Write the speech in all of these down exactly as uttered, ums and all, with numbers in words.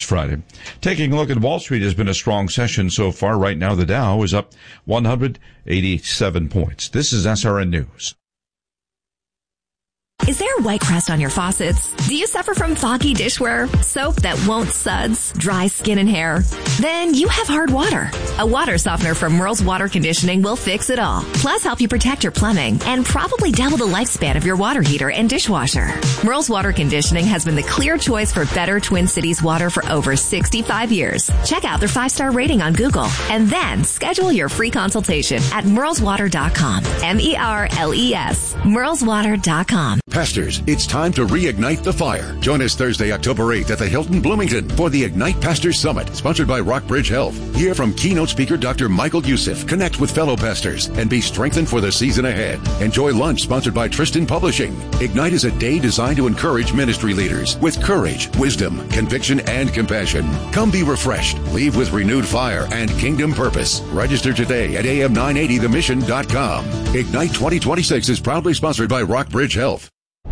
Friday. Taking a look at Wall Street, has been a strong session so far. Right now, the Dow is up one hundred eighty-seven points. This is S R N News. Is there white crust on your faucets? Do you suffer from foggy dishware, soap that won't suds, dry skin and hair? Then you have hard water. A water softener from Merle's Water Conditioning will fix it all. Plus help you protect your plumbing and probably double the lifespan of your water heater and dishwasher. Merle's Water Conditioning has been the clear choice for better Twin Cities water for over sixty-five years. Check out their five-star rating on Google and then schedule your free consultation at merles water dot com. M E R L E S. merles water dot com. Pastors, it's time to reignite the fire. Join us Thursday, October eighth at the Hilton Bloomington for the Ignite Pastors Summit, sponsored by Rockbridge Health. Hear from keynote speaker Doctor Michael Youssef. Connect with fellow pastors and be strengthened for the season ahead. Enjoy lunch sponsored by Tristan Publishing. Ignite is a day designed to encourage ministry leaders with courage, wisdom, conviction, and compassion. Come be refreshed. Leave with renewed fire and kingdom purpose. Register today at A M nine eighty the mission dot com. Ignite twenty twenty-six is proudly sponsored by Rockbridge Health.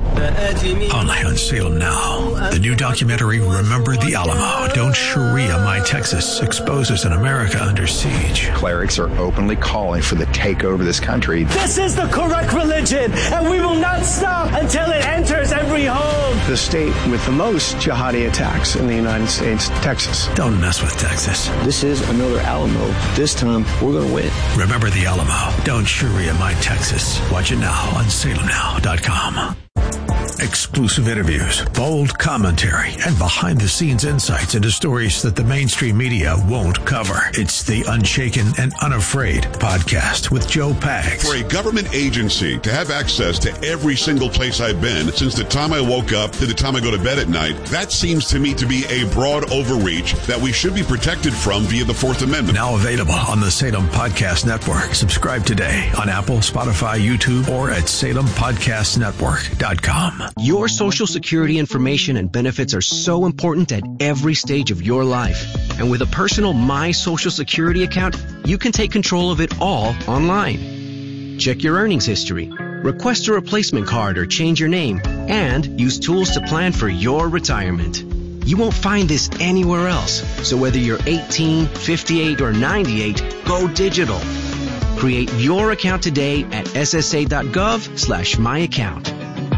Only on Salem Now. The new documentary, Remember the Alamo. Don't Sharia My Texas, exposes an America under siege. Clerics are openly calling for the takeover of this country. This is the correct religion, and we will not stop until it enters every home. The state with the most jihadi attacks in the United States, Texas. Don't mess with Texas. This is another Alamo. This time, we're going to win. Remember the Alamo. Don't Sharia My Texas. Watch it now on salem now dot com. Exclusive interviews, bold commentary, and behind-the-scenes insights into stories that the mainstream media won't cover. It's the Unshaken and Unafraid podcast with Joe Pags. For a government agency to have access to every single place I've been since the time I woke up to the time I go to bed at night, that seems to me to be a broad overreach that we should be protected from via the Fourth Amendment. Now available on the Salem Podcast Network. Subscribe today on Apple, Spotify, YouTube, or at salem podcast network dot com. Your Social Security information and benefits are so important at every stage of your life. And with a personal My Social Security account, you can take control of it all online. Check your earnings history, request a replacement card or change your name, and use tools to plan for your retirement. You won't find this anywhere else. So whether you're eighteen, fifty-eight, or ninety-eight, go digital. Create your account today at S S A dot gov slash my account.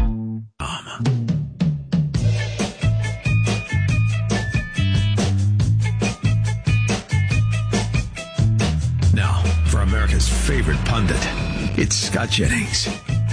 America's favorite pundit. It's Scott Jennings.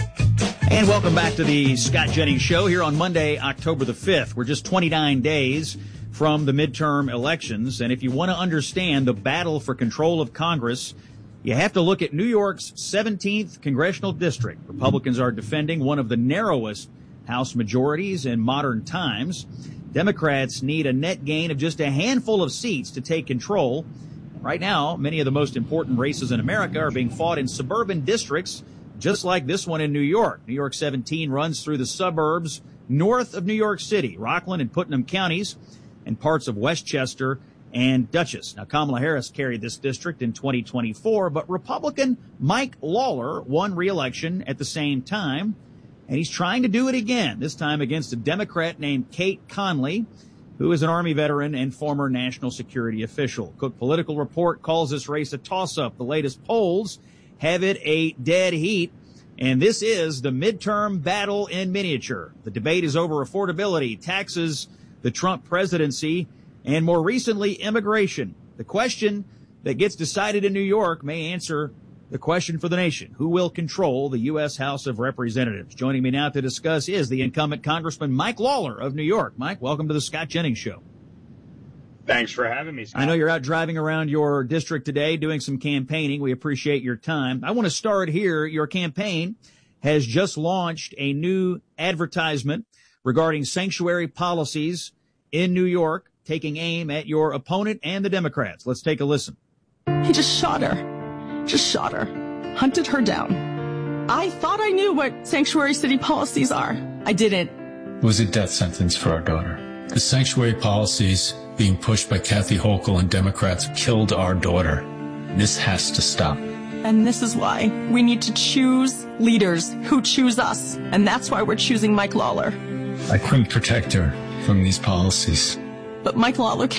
And welcome back to the Scott Jennings Show here on Monday, October the fifth. We're just twenty-nine days from the midterm elections. And if you want to understand the battle for control of Congress, you have to look at New York's seventeenth congressional district. Republicans are defending one of the narrowest House majorities in modern times. Democrats need a net gain of just a handful of seats to take control. Right now, many of the most important races in America are being fought in suburban districts, just like this one in New York. New York seventeen runs through the suburbs north of New York City, Rockland and Putnam counties, and parts of Westchester and Dutchess. Now, Kamala Harris carried this district in twenty twenty-four, but Republican Mike Lawler won re-election at the same time, and he's trying to do it again, this time against a Democrat named Kate Conley, who is an Army veteran and former national security official. Cook Political Report calls this race a toss-up. The latest polls have it a dead heat, and this is the midterm battle in miniature. The debate is over affordability, taxes, the Trump presidency, and more recently, immigration. The question that gets decided in New York may answer the question for the nation. Who will control the U S House of Representatives? Joining me now to discuss is the incumbent Congressman Mike Lawler of New York. Mike, welcome to the Scott Jennings Show. Thanks for having me, Scott. I know you're out driving around your district today doing some campaigning. We appreciate your time. I want to start here. Your campaign has just launched a new advertisement regarding sanctuary policies in New York, taking aim at your opponent and the Democrats. Let's take a listen. He just shot her. Just shot her. Hunted her down. I thought I knew what sanctuary city policies are. I didn't. It was a death sentence for our daughter. The sanctuary policies being pushed by Kathy Hochul and Democrats killed our daughter. This has to stop. And this is why we need to choose leaders who choose us. And that's why we're choosing Mike Lawler. I couldn't protect her from these policies. But Mike Lawler